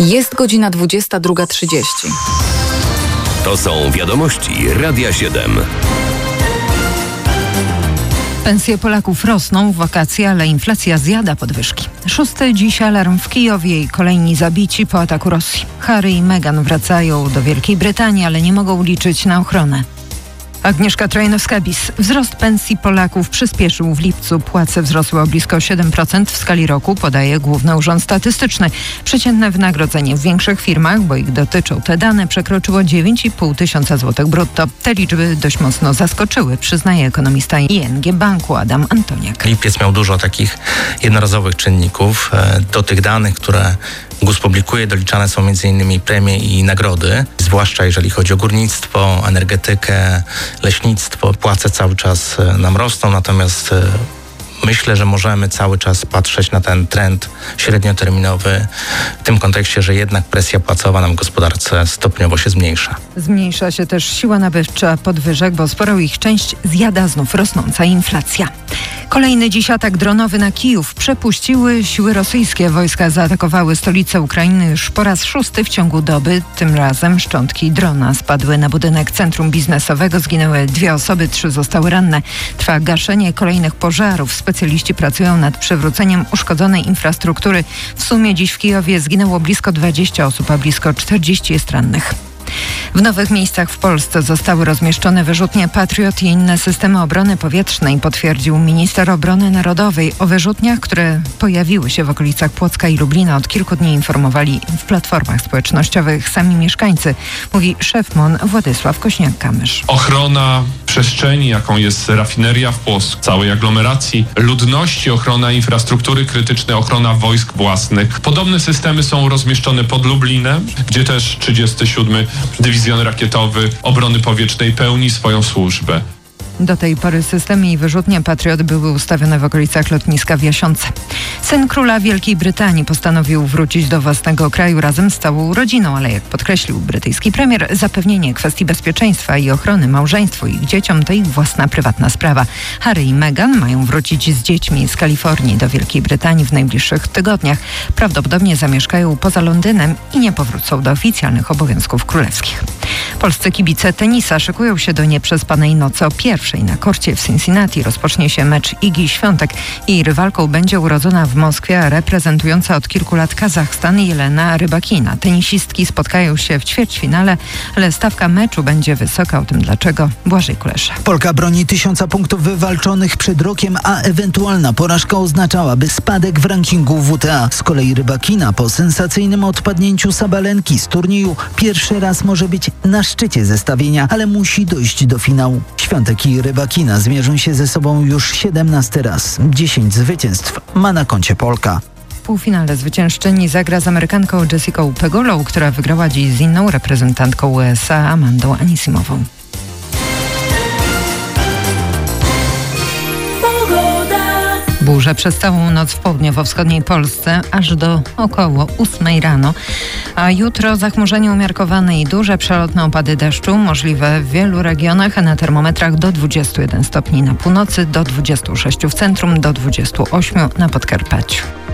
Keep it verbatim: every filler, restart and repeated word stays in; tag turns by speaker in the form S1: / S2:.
S1: Jest godzina dwudziesta druga trzydzieści.
S2: To są wiadomości Radia siedem.
S3: Pensje Polaków rosną w wakacje, ale inflacja zjada podwyżki. Szósty dziś alarm w Kijowie i kolejni zabici po ataku Rosji. Harry i Meghan wracają do Wielkiej Brytanii, ale nie mogą liczyć na ochronę. Agnieszka Trojanowska-Bis. Wzrost pensji Polaków przyspieszył w lipcu. Płace wzrosły o blisko siedem procent w skali roku, podaje Główny Urząd Statystyczny. Przeciętne wynagrodzenie w większych firmach, bo ich dotyczą te dane, przekroczyło dziewięć i pół tysiąca złotych brutto. Te liczby dość mocno zaskoczyły, przyznaje ekonomista I N G Banku Adam Antoniak.
S4: Lipiec miał dużo takich jednorazowych czynników. Do tych danych, które G U S publikuje, doliczane są m.in. premie i nagrody, zwłaszcza jeżeli chodzi o górnictwo, energetykę, leśnictwo. Płace cały czas nam rosną, natomiast myślę, że możemy cały czas patrzeć na ten trend średnioterminowy w tym kontekście, że jednak presja płacowa nam w gospodarce stopniowo się zmniejsza.
S3: Zmniejsza się też siła nabywcza podwyżek, bo sporą ich część zjada znów rosnąca inflacja. Kolejny dziś atak dronowy na Kijów przepuściły siły rosyjskie. Wojska zaatakowały stolicę Ukrainy już po raz szósty w ciągu doby. Tym razem szczątki drona spadły na budynek centrum biznesowego. Zginęły dwie osoby, trzy zostały ranne. Trwa gaszenie kolejnych pożarów. Specjaliści pracują nad przywróceniem uszkodzonej infrastruktury. W sumie dziś w Kijowie zginęło blisko dwadzieścia osób, a blisko czterdzieści jest rannych. W nowych miejscach w Polsce zostały rozmieszczone wyrzutnie Patriot i inne systemy obrony powietrznej, potwierdził minister obrony narodowej. O wyrzutniach, które pojawiły się w okolicach Płocka i Lublina, od kilku dni informowali w platformach społecznościowych sami mieszkańcy, mówi szef M O N Władysław Kośniak-Kamysz.
S5: Ochrona przestrzeni, jaką jest rafineria w Płocku, całej aglomeracji, ludności, ochrona infrastruktury krytycznej, ochrona wojsk własnych. Podobne systemy są rozmieszczone pod Lublinem, gdzie też trzydziesty siódmy Dywizjon Rakietowy Obrony Powietrznej pełni swoją służbę.
S3: Do tej pory systemy i wyrzutnie Patriot były ustawione w okolicach lotniska w Jasionce. Syn króla Wielkiej Brytanii postanowił wrócić do własnego kraju razem z całą rodziną, ale jak podkreślił brytyjski premier, zapewnienie kwestii bezpieczeństwa i ochrony małżeństwu i ich dzieciom to ich własna prywatna sprawa. Harry i Meghan mają wrócić z dziećmi z Kalifornii do Wielkiej Brytanii w najbliższych tygodniach. Prawdopodobnie zamieszkają poza Londynem i nie powrócą do oficjalnych obowiązków królewskich. Polscy kibice tenisa szykują się do nieprzespanej nocy. O pierwszej na korcie w Cincinnati rozpocznie się mecz Igi Świątek. Jej rywalką będzie urodzona w Moskwie, a reprezentująca od kilku lat Kazachstan Jelena Rybakina. Tenisistki spotkają się w ćwierćfinale, ale stawka meczu będzie wysoka. O tym dlaczego Błażej Kulesza.
S6: Polka broni tysiąca punktów wywalczonych przed rokiem, a ewentualna porażka oznaczałaby spadek w rankingu W T A. Z kolei Rybakina po sensacyjnym odpadnięciu Sabalenki z turnieju pierwszy raz może być na szczycie zestawienia, ale musi dojść do finału. Świątek i Rybakina zmierzą się ze sobą już siedemnasty raz. dziesięć zwycięstw ma na koncie Polka.
S3: W półfinale zwyciężczyni zagra z Amerykanką Jessicą Pegulą, która wygrała dziś z inną reprezentantką U S A Amandą Anisimową. Burze przez całą noc w południowo-wschodniej Polsce, aż do około ósmej rano. A jutro zachmurzenie umiarkowane i duże przelotne opady deszczu możliwe w wielu regionach, a na termometrach do dwudziestu jeden stopni na północy, do dwudziestu sześciu w centrum, do dwudziestu ośmiu na Podkarpaciu.